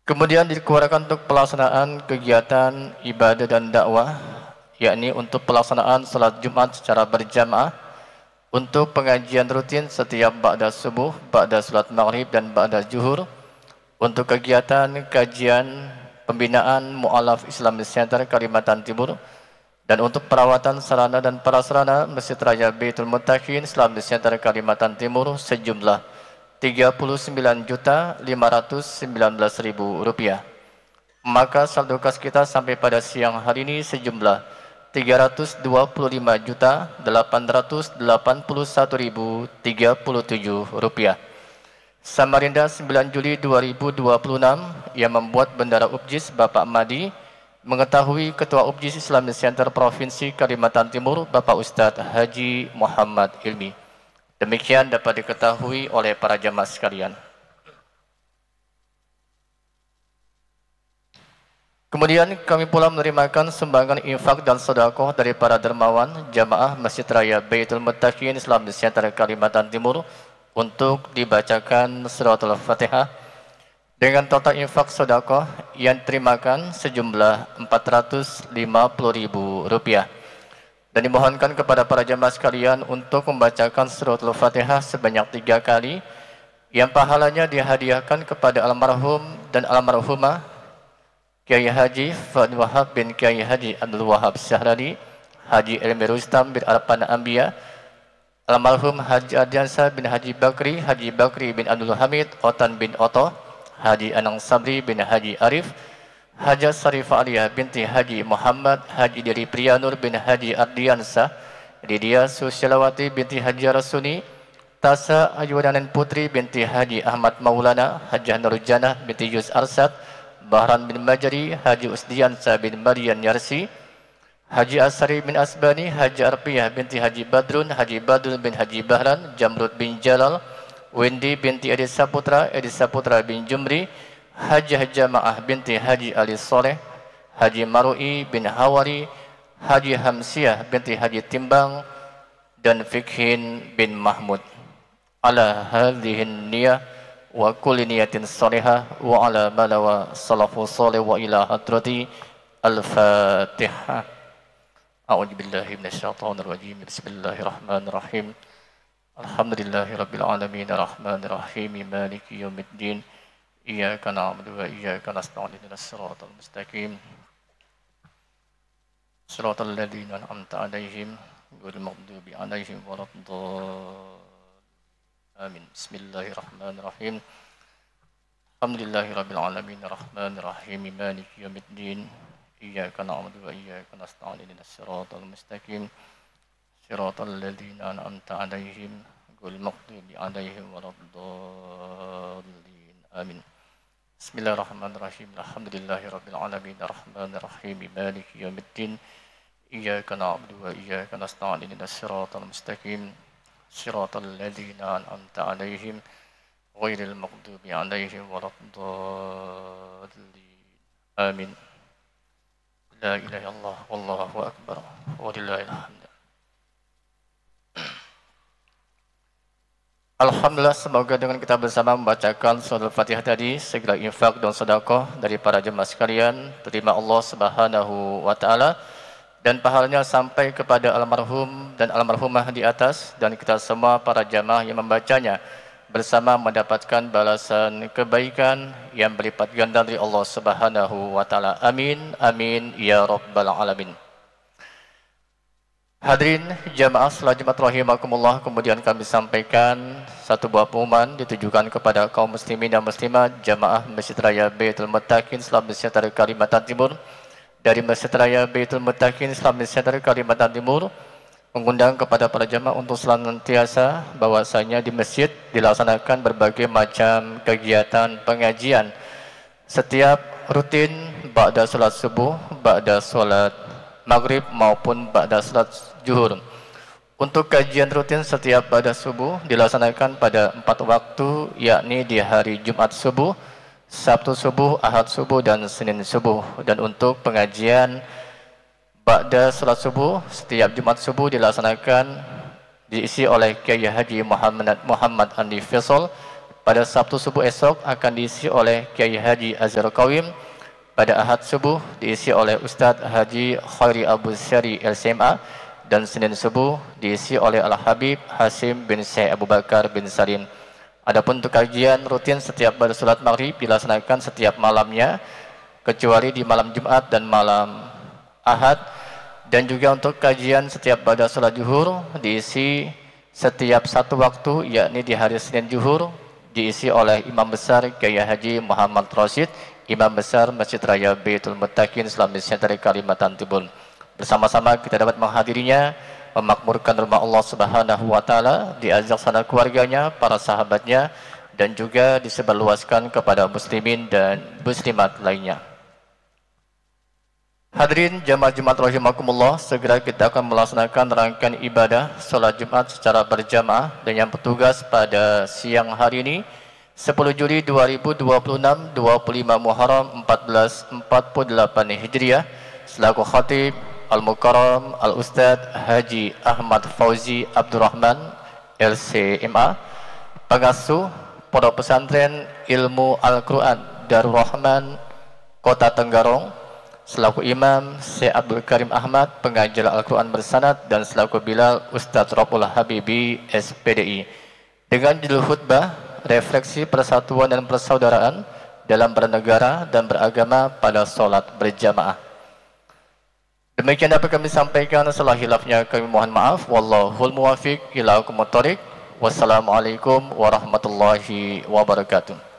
Kemudian dikeluarkan untuk pelaksanaan kegiatan ibadah dan dakwah, yakni untuk pelaksanaan salat Jumat secara berjamaah, untuk pengajian rutin setiap ba'da subuh, ba'da salat maghrib dan ba'da zuhur, untuk kegiatan kajian pembinaan Mu'alaf Islamic Center Kalimantan Timur, dan untuk perawatan sarana dan prasarana Masjid Raya Baitul Muttaqin Islamic Center Kalimantan Timur sejumlah Rp39.519.000. Maka saldo kas kita sampai pada siang hari ini sejumlah Rp325.881.037. Samarinda 9 Juli 2026 yang membuat Bendara Upjis Bapak Madi mengetahui Ketua Upjis Islamic Center Provinsi Kalimantan Timur Bapak Ustadz Haji Muhammad Ilmi. Demikian dapat diketahui oleh para jamaah sekalian. Kemudian kami pula menerimakan sumbangan infak dan sedekah dari para dermawan jamaah Masjid Raya Baitul Muttaqin Islamic Center Kalimantan Timur untuk dibacakan suratul Fatihah dengan total infak sedekah yang diterimakan sejumlah Rp450.000. Dan dimohonkan kepada para jamaah sekalian untuk membacakan suratul Fatihah sebanyak 3 kali yang pahalanya dihadiahkan kepada almarhum dan almarhumah Kiai Haji Fuad Wahab bin Kiai Haji Abdul Wahab Syahrani, Haji Ilmi Rustam bin Arpan Ambia, almarhum Haji Adiansa bin Haji Bakri bin Abdul Hamid, Otan bin Oto, Haji Anang Sabri bin Haji Arif, Haja Sarifah Aliyah binti Haji Muhammad, Haji Diri Priyanur bin Haji Ardiansa, Lydia Susyalawati binti Haji Rasuni, Tasa Ayudanan Putri binti Haji Ahmad Maulana, Hajah Nurjanah binti Yus Arsad, Bahran bin Majari, Haji Usdiansa bin Marian Yarsi, Haji Asari bin Asbani, Haji Arpiyah binti Haji Badrun, Haji Badrun bin Haji Bahran, Jamrud bin Jalal, Wendy binti Edi Saputra bin Jumri, Haji Jamaah binti Haji Ali Soleh, Haji Marui bin Hawari, Haji Hamsiah binti Haji Timbang, dan Fikhin bin Mahmud. Ala hadhihin niyah wa kulli niyatin salihah wa ala malawa salafu salih wa ila hadrati al-Fatihah. A'udzu billahi minasyaitonir rajim. Bismillahirrahmanirrahim. Alhamdulillahirabbil alamin arrahmanir rahim maliki yaumiddin. Iyyaka na'budu wa iyyaka nasta'in ihdinas siratal mustaqim siratal ladzina an'amta 'alaihim ghairil maghdubi 'alaihim waladdallin. Amin. Bismillahirrahmanirrahim. Alhamdulillahirabbil alamin arrahmanir rahim maliki yaumiddin. Iyyaka na'budu wa iyyaka nasta'in ihdinas siratal mustaqim siratal ladzina an'amta 'alaihim ghairil maghdubi 'alaihim waladdallin. Amin. Bismillahirrahmanirrahim. Alhamdulillahirabbil alamin arrahmanir rahim maliki yaumiddin. Iyyaka na'budu wa iyyaka nasta'in ihdinas siratal mustaqim siratal ladzina an'amta 'alaihim ghairil maghdubi 'alaihim waladdallin. Amin. La ilaha illallah wallahu akbar walillahil hamd. Alhamdulillah, semoga dengan kita bersama membacakan suratul Fatihah tadi, segala infak dan sedekah dari para jemaah sekalian terima Allah Subhanahu wa taala dan pahalanya sampai kepada almarhum dan almarhumah di atas, dan kita semua para jemaah yang membacanya bersama mendapatkan balasan kebaikan yang berlipat ganda dari Allah Subhanahu wa taala. Amin amin ya rabbal alamin. Hadirin jamaah salat Jumat rahimakumullah, kemudian kami sampaikan satu buah pengumuman ditujukan kepada kaum muslimin dan muslimat jamaah Masjid Raya Baitul Muttaqin Islamic Center Kalimantan Timur. Dari Masjid Raya Baitul Muttaqin Islamic Center Kalimantan Timur mengundang kepada para jamaah untuk senantiasa bahwasanya di masjid dilaksanakan berbagai macam kegiatan pengajian setiap rutin ba'da salat subuh, ba'da salat maghrib maupun ba'da salat zuhur. Untuk kajian rutin setiap ba'da subuh dilaksanakan pada 4 waktu, yakni di hari Jumat subuh, Sabtu subuh, Ahad subuh, dan Senin subuh. Dan untuk pengajian ba'da salat subuh setiap Jumat subuh dilaksanakan diisi oleh Kiai Haji Muhammad Andi Faisal, pada Sabtu subuh esok akan diisi oleh Kiai Haji Azhar Qawim. Pada Ahad subuh diisi oleh Ustadz Haji Khairi Abu Syari LCMA, dan Senin subuh diisi oleh Al-Habib Hasim bin Syekh Abu Bakar bin Salim. Adapun untuk kajian rutin setiap pada salat maghrib dilaksanakan setiap malamnya, kecuali di malam Jumat dan malam Ahad. Dan juga untuk kajian setiap pada salat zuhur diisi setiap satu waktu, yakni di hari Senin zuhur diisi oleh Imam Besar Kiai Haji Muhammad Rashid, Imam Besar Masjid Raya Baitul Muttaqin Islamic Center Kalimantan Timur. Bersama-sama kita dapat menghadirinya, memakmurkan rumah Allah Subhanahu wa taala, diajak sana keluarganya, para sahabatnya, dan juga disebarluaskan kepada muslimin dan muslimat lainnya. Hadirin jamaah Jumat rahimakumullah, segera kita akan melaksanakan rangkaian ibadah salat Jumat secara berjamaah dengan petugas pada siang hari ini 10 Juli 2026, 25 Muharram 1448 Hijriah. Selaku khatib Al-Mukarram Al-Ustadz Haji Ahmad Fauzi Abdurrahman LCMA, pengasuh Pondok Pesantren Ilmu Al-Quran Darul Rahman Kota Tenggarong, selaku imam Syekh Abdul Karim Ahmad, pengajar Al-Quran bersanad, dan selaku Bilal Ustadz Robul Habibi SPDI, dengan judul khutbah refleksi persatuan dan persaudaraan dalam bernegara dan beragama pada sholat berjamaah. Demikian dapat kami sampaikan, salah hilafnya kami mohon maaf. Wallahul muwafiq ila aqwamit thoriq. Wassalamualaikum warahmatullahi wabarakatuh.